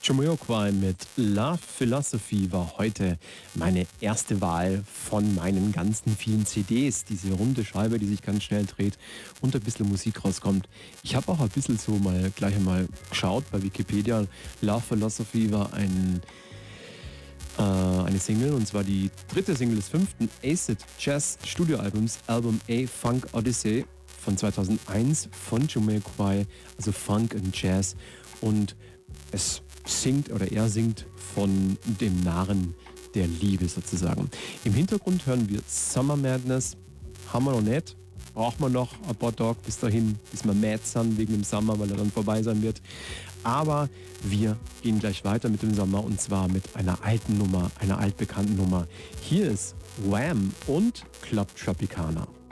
Jamiroquai mit Love Philosophy war heute meine erste Wahl von meinen ganzen vielen CDs. Diese runde Scheibe, die sich ganz schnell dreht und ein bisschen Musik rauskommt. Ich habe auch ein bisschen so gleich einmal geschaut bei Wikipedia. Love Philosophy war eine Single, und zwar die dritte Single des fünften Acid Jazz Studioalbums, Album A Funk Odyssey von 2001 von Jamiroquai, also Funk und Jazz. Und er singt von dem Narren der Liebe sozusagen. Im Hintergrund hören wir Summer Madness. Haben wir noch nicht. Braucht man noch ein paar Tage bis dahin, bis wir mad sind wegen dem Sommer, weil er dann vorbei sein wird. Aber wir gehen gleich weiter mit dem Sommer, und zwar mit einer alten Nummer, einer altbekannten Nummer. Hier ist Wham und Club Tropicana.